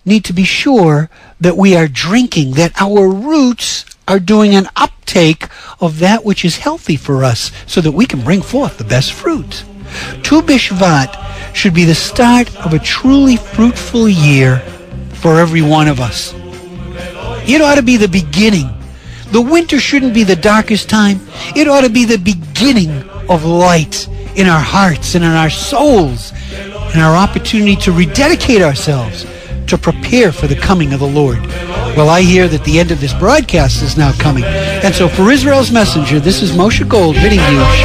need to be sure that we are drinking, that our roots are doing an uptake of that which is healthy for us so that we can bring forth the best fruit. Tu B'Shvat should be the start of a truly fruitful year for every one of us. It ought to be the beginning. The winter shouldn't be the darkest time. It ought to be the beginning of light in our hearts and in our souls, and our opportunity to rededicate ourselves to prepare for the coming of the Lord. Well, I hear that the end of this broadcast is now coming. And so for Israel's Messenger, this is Moshe Gold bidding you